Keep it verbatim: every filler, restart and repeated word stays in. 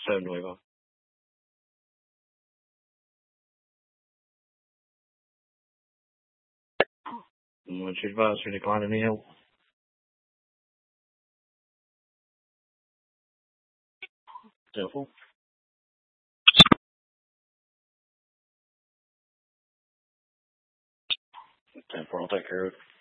seven nueve. What's your advice for declining any help? Simple. Ten four, I'll take care of it.